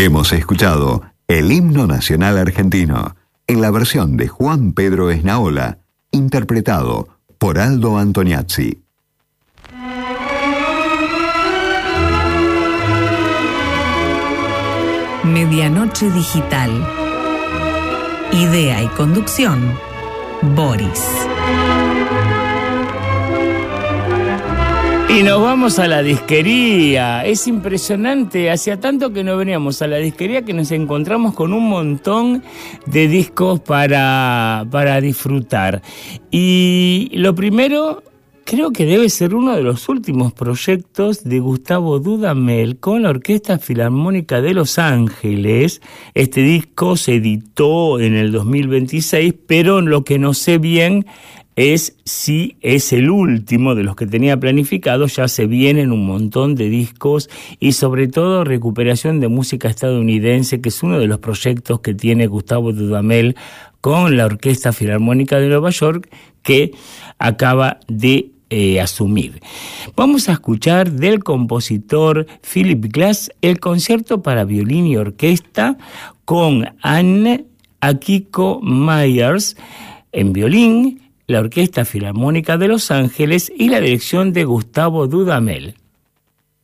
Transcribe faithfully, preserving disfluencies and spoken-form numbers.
Hemos escuchado el himno nacional argentino en la versión de Juan Pedro Esnaola, interpretado por Aldo Antoniazzi. Medianoche Digital. Idea y conducción, Boris. Y nos vamos a la disquería. Es impresionante, hacía tanto que no veníamos a la disquería que nos encontramos con un montón de discos para, para disfrutar. Y lo primero, creo que debe ser uno de los últimos proyectos de Gustavo Dudamel con la Orquesta Filarmónica de Los Ángeles. Este disco se editó en el dos mil veintiséis, pero lo que no sé bien es si es el último de los que tenía planificado. Ya se vienen un montón de discos y sobre todo recuperación de música estadounidense, que es uno de los proyectos que tiene Gustavo Dudamel con la Orquesta Filarmónica de Nueva York, que acaba de eh, asumir. Vamos a escuchar del compositor Philip Glass el concierto para violín y orquesta con Anne Akiko Myers en violín, la Orquesta Filarmónica de Los Ángeles y la dirección de Gustavo Dudamel.